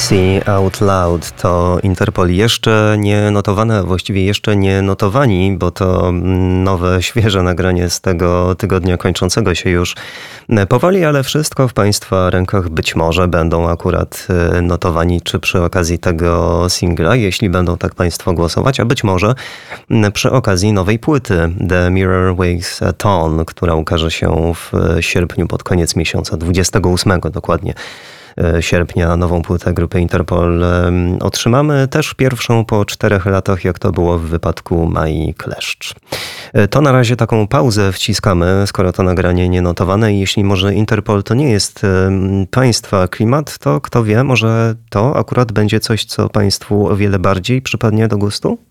See Out Loud to Interpol jeszcze nie notowane, a właściwie jeszcze nie notowani, bo to nowe, świeże nagranie z tego tygodnia kończącego się już powoli, ale wszystko w Państwa rękach. Być może będą akurat notowani, czy przy okazji tego singla, jeśli będą tak Państwo głosować, a być może przy okazji nowej płyty The Mirror Wakes Tone, która ukaże się w sierpniu, pod koniec miesiąca, 28 dokładnie sierpnia, nową płytę grupy Interpol otrzymamy. Też pierwszą po 4 latach, jak to było w wypadku Mai Kleszcz. To na razie taką pauzę wciskamy, skoro to nagranie nie notowane i jeśli może Interpol to nie jest Państwa klimat, to kto wie, może to akurat będzie coś, co Państwu o wiele bardziej przypadnie do gustu?